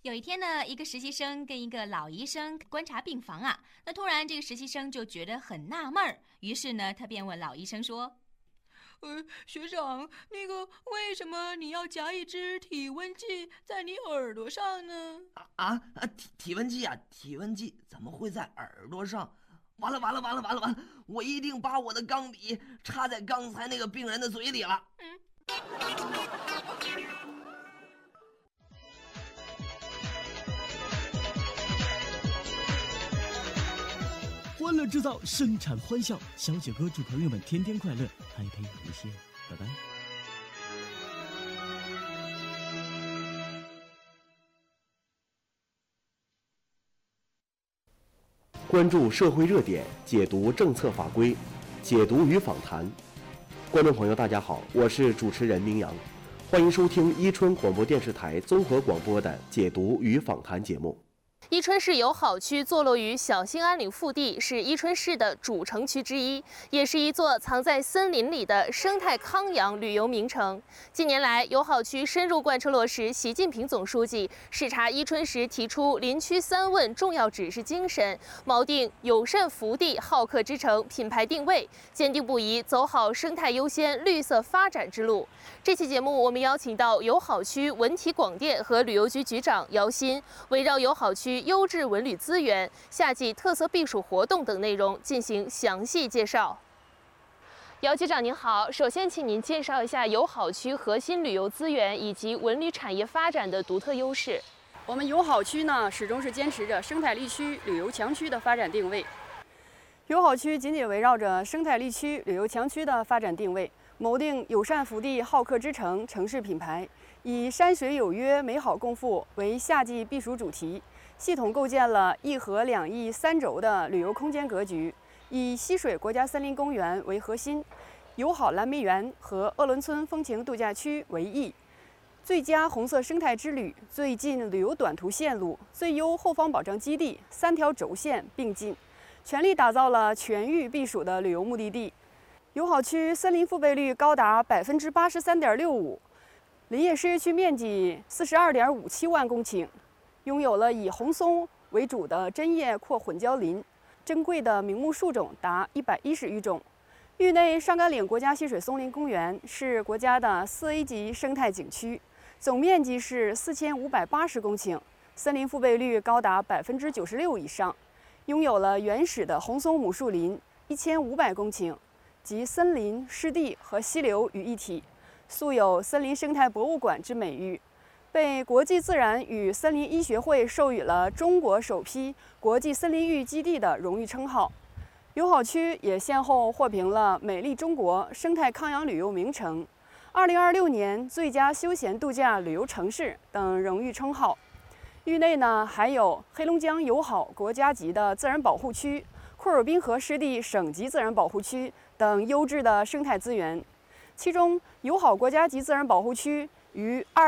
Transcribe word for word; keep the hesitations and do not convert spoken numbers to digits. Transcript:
有一天呢，一个实习生跟一个老医生观察病房啊，那突然这个实习生就觉得很纳闷儿，于是呢，他便问老医生说：“ 呃，学长，那个为什么你要夹一支体温计在你耳朵上呢？” 啊啊，体体温计啊，体温计怎么会在耳朵上？完了完了完了完了完了！我一定把我的钢笔插在刚才那个病人的嘴里了。嗯。 欢乐制造，生产欢笑。小雪哥祝朋友们天天快乐，嗨陪无限，拜拜。 关注社会热点，解读政策法规，解读与访谈。观众朋友，大家好，我是主持人明阳，欢迎收听伊春广播电视台综合广播的解读与访谈节目。 伊春市友好区坐落于小兴安岭腹地，是伊春市的主城区之一，也是一座藏在森林里的生态康养旅游名城。近年来，友好区深入贯彻落实习近平总书记视察伊春时提出林区三问重要指示精神，锚定友善福地、好客之城品牌定位，坚定不移走好生态优先、绿色发展之路。这期节目，我们邀请到友好区文体广电和旅游局局长姚鑫，围绕友好区优质文旅资源、夏季特色避暑活动等内容进行详细介绍。姚局长您好，首先请您介绍一下友好区核心旅游资源以及文旅产业发展的独特优势。 我们友好区呢，始终是坚持着生态绿区、旅游强区的发展定位。友好区紧紧围绕着生态绿区、旅游强区的发展定位，锚定友善福地、好客之城城市品牌，以山水有约、美好共富为夏季避暑主题，系统构建了一河两翼三轴的旅游空间格局，以溪水国家森林公园为核心，友好蓝莓园和鄂伦村风情度假区为翼，最佳红色生态之旅、最近旅游短途线路、最优后方保障基地三条轴线并进，全力打造了全域避暑的旅游目的地。友好区森林复备率高达百分之八十三点六五，林业事业区面积四十二点五七万公顷，拥有了以红松为主的针叶阔混交林，珍贵的名木树种达一百一十余种。域内上甘岭国家溪水松林公园是国家的四 A 级生态景区，总面积是四千五百八十公顷，森林复备率高达百分之九十六以上，拥有了原始的红松母树林一千五百公顷。集森林、湿地和溪流于一体，素有森林生态博物馆之美誉，被国际自然与森林医学会授予了中国首批国际森林浴基地的荣誉称号。友好区也先后获评了美丽中国生态康养旅游名城、二零二六年最佳休闲度假旅游城市等荣誉称号。域内呢还有黑龙江友好国家级的自然保护区、库尔滨河湿地省级自然保护区等优质的生态资源，其中友好国家级自然保护区于二